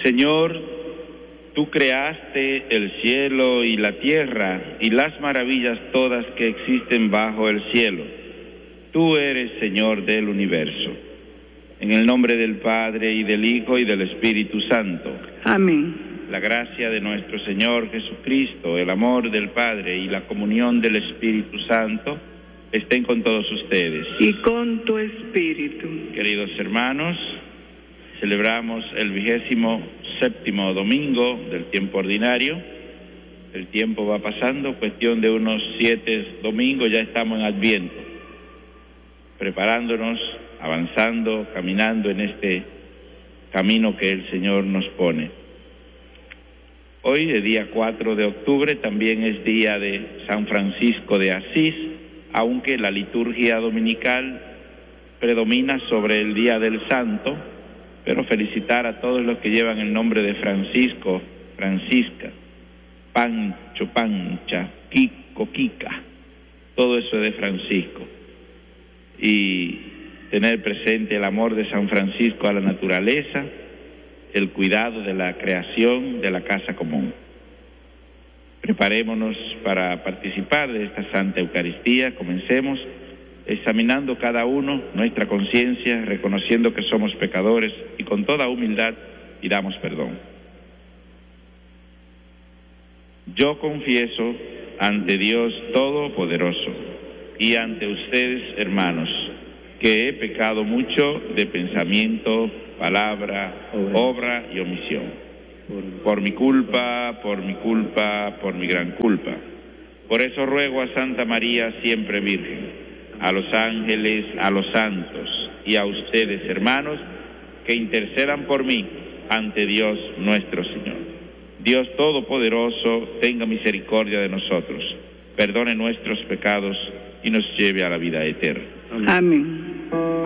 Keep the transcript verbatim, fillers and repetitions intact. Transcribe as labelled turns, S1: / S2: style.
S1: Señor, tú creaste el cielo y la tierra y las maravillas todas que existen bajo el cielo. Tú eres Señor del universo. En el nombre del Padre, y del Hijo, y del Espíritu Santo.
S2: Amén.
S1: La gracia de nuestro Señor Jesucristo, el amor del Padre y la comunión del Espíritu Santo estén con todos ustedes.
S2: Y con tu espíritu.
S1: Queridos hermanos, celebramos el vigésimo séptimo domingo del tiempo ordinario. El tiempo va pasando, cuestión de unos siete domingos, ya estamos en Adviento, preparándonos, avanzando, caminando en este camino que el Señor nos pone. Hoy, el día cuatro de octubre, también es día de San Francisco de Asís, aunque la liturgia dominical predomina sobre el día del santo, pero felicitar a todos los que llevan el nombre de Francisco, Francisca, Pancho, Pancha, Kiko, Kika, todo eso es de Francisco. Y tener presente el amor de San Francisco a la naturaleza, el cuidado de la creación de la casa común. Preparémonos para participar de esta Santa Eucaristía. Comencemos examinando cada uno nuestra conciencia, reconociendo que somos pecadores y con toda humildad pidamos perdón. Yo confieso ante Dios Todopoderoso y ante ustedes, hermanos, que he pecado mucho de pensamiento, palabra, obra y omisión. Por mi culpa, por mi culpa, por mi gran culpa. Por eso ruego a Santa María, siempre Virgen, a los ángeles, a los santos y a ustedes, hermanos, que intercedan por mí ante Dios nuestro Señor. Dios Todopoderoso, tenga misericordia de nosotros, perdone nuestros pecados y nos lleve a la vida eterna.
S2: Amén.